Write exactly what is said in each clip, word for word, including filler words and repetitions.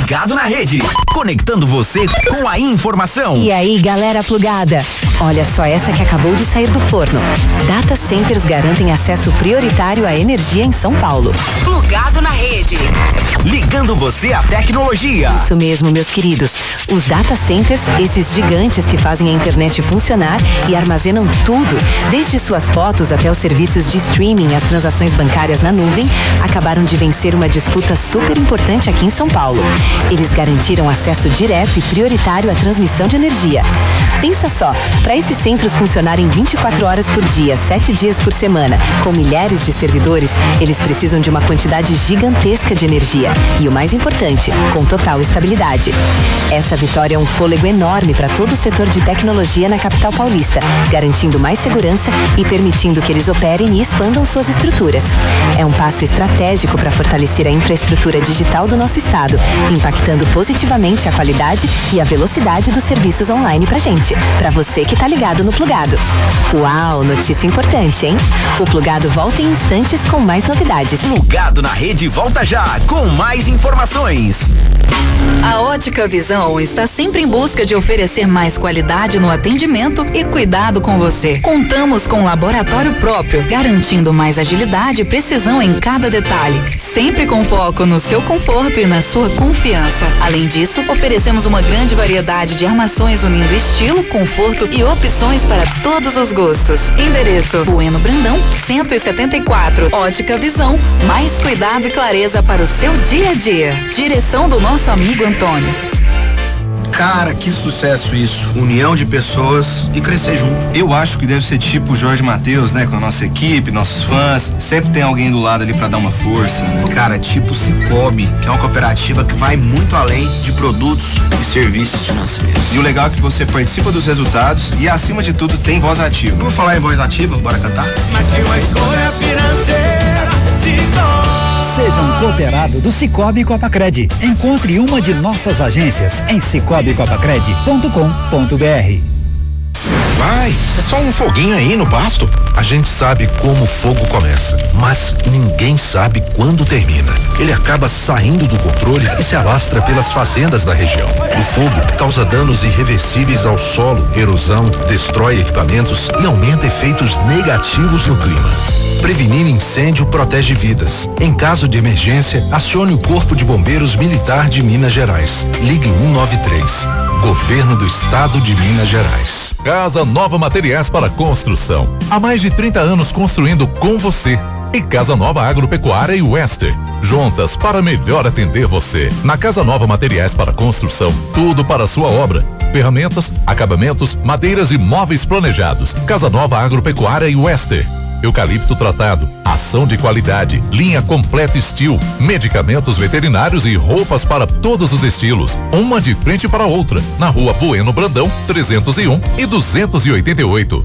Plugado na Rede, conectando você com a informação. E aí, galera plugada, olha só essa que acabou de sair do forno. Data Centers garantem acesso prioritário à energia em São Paulo. Plugado na Rede, ligando você à tecnologia. Isso mesmo, meus queridos. Os Data Centers, esses gigantes que fazem a internet funcionar e armazenam tudo, desde suas fotos até os serviços de streaming, as transações bancárias na nuvem, acabaram de vencer uma disputa super importante aqui em São Paulo. Eles garantiram acesso direto e prioritário à transmissão de energia. Pensa só, para esses centros funcionarem vinte e quatro horas por dia, sete dias por semana, com milhares de servidores, eles precisam de uma quantidade gigantesca de energia. E o mais importante, com total estabilidade. Essa vitória é um fôlego enorme para todo o setor de tecnologia na capital paulista, garantindo mais segurança e permitindo que eles operem e expandam suas estruturas. É um passo estratégico para fortalecer a infraestrutura digital do nosso estado, impactando positivamente a qualidade e a velocidade dos serviços online pra gente, pra você que tá ligado no Plugado. Uau, notícia importante, hein? O Plugado volta em instantes com mais novidades. Plugado na Rede volta já com mais informações. A Ótica Visão está sempre em busca de oferecer mais qualidade no atendimento e cuidado com você. Contamos com um laboratório próprio, garantindo mais agilidade e precisão em cada detalhe, sempre com foco no seu conforto e na sua confiança. Além disso, oferecemos uma grande variedade de armações unindo estilo, conforto e opções para todos os gostos. Endereço: Bueno Brandão, cento e setenta e quatro. Ótica Visão, mais cuidado e clareza para o seu dia a dia. Direção do nosso amigo Antônio. Cara, que sucesso isso. União de pessoas e crescer junto. Eu acho que deve ser tipo o Jorge Mateus, né? Com a nossa equipe, nossos fãs. Sempre tem alguém do lado ali pra dar uma força. Cara, tipo Sicoob, que é uma cooperativa que vai muito além de produtos e serviços financeiros. E o legal é que você participa dos resultados e, acima de tudo, tem voz ativa. Vamos falar em voz ativa? Bora cantar? Mas que uma escolha financeira se torna. Seja um cooperado do Sicoob Copacred. Encontre uma de nossas agências em cicobi copacred ponto com ponto br. Vai, é só um foguinho aí no pasto. A gente sabe como o fogo começa, mas ninguém sabe quando termina. Ele acaba saindo do controle e se alastra pelas fazendas da região. O fogo causa danos irreversíveis ao solo, erosão, destrói equipamentos e aumenta efeitos negativos no clima. Prevenir incêndio protege vidas. Em caso de emergência, acione o Corpo de Bombeiros Militar de Minas Gerais. Ligue um nove três. Governo do Estado de Minas Gerais. Casa Nova Materiais para Construção. Há mais de trinta anos construindo com você. E Casa Nova Agropecuária e Wester. Juntas para melhor atender você. Na Casa Nova Materiais para Construção, tudo para a sua obra. Ferramentas, acabamentos, madeiras e móveis planejados. Casa Nova Agropecuária e Wester. Eucalipto tratado, ação de qualidade, linha completa Steel, medicamentos veterinários e roupas para todos os estilos, uma de frente para a outra, na rua Bueno Brandão, trezentos e um e duzentos e oitenta e oito.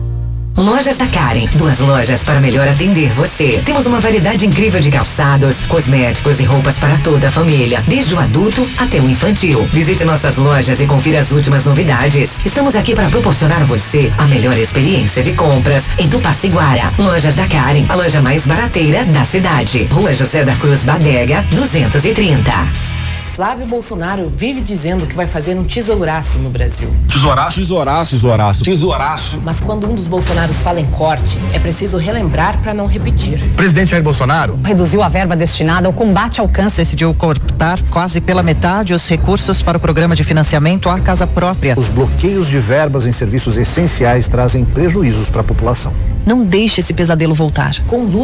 Lojas da Karen, duas lojas para melhor atender você. Temos uma variedade incrível de calçados, cosméticos e roupas para toda a família, desde o adulto até o infantil. Visite nossas lojas e confira as últimas novidades. Estamos aqui para proporcionar a você a melhor experiência de compras em Tupaciguara. Lojas da Karen, a loja mais barateira da cidade. Rua José da Cruz Badega, duzentos e trinta. Flávio Bolsonaro vive dizendo que vai fazer um tesouraço no Brasil. Tesouraço? Tesouraço. Tesouraço. Tesouraço. Mas quando um dos Bolsonaros fala em corte, é preciso relembrar para não repetir. Presidente Jair Bolsonaro reduziu a verba destinada ao combate ao câncer. Decidiu cortar quase pela metade os recursos para o programa de financiamento à casa própria. Os bloqueios de verbas em serviços essenciais trazem prejuízos para a população. Não deixe esse pesadelo voltar. Com